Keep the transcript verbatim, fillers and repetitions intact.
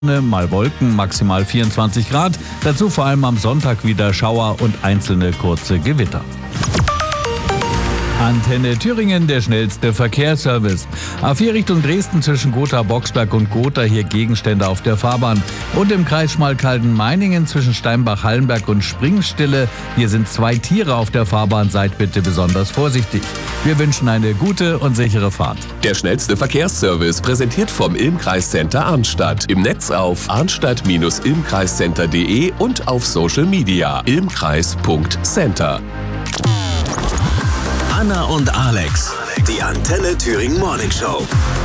Mal Wolken, maximal vierundzwanzig Grad. Dazu vor allem am Sonntag wieder Schauer und einzelne kurze Gewitter. Antenne Thüringen, der schnellste Verkehrsservice. A vier Richtung Dresden zwischen Gotha, Boxberg und Gotha, hier Gegenstände auf der Fahrbahn. Und im Kreis Schmalkalden-Meiningen zwischen Steinbach, Hallenberg und Springstille, hier sind zwei Tiere auf der Fahrbahn, seid bitte besonders vorsichtig. Wir wünschen eine gute und sichere Fahrt. Der schnellste Verkehrsservice, präsentiert vom Ilm-Kreiscenter Arnstadt. Im Netz auf arnstadt Bindestrich ilmkreiscenter punkt de und auf Social Media ilmkreis Punkt center. Anna und Alex, die Antenne Thüringen Morning Show.